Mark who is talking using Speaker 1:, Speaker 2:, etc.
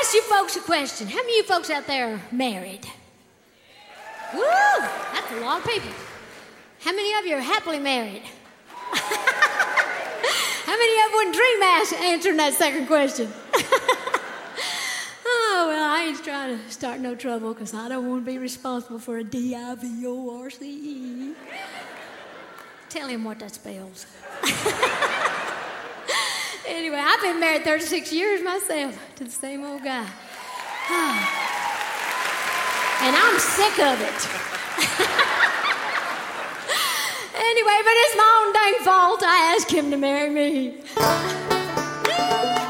Speaker 1: ask you folks a question. How many of you folks out there are married? Woo! That's a lot of people. How many of you are happily married? How many of you wouldn't dream answering that second question? Oh, well, I ain't trying to start no trouble because I don't want to be responsible for a DIVORCE. Tell him what that spells. Anyway, I've been married 36 years myself to the same old guy. And I'm sick of it. Anyway, but it's my own dang fault I asked him to marry me.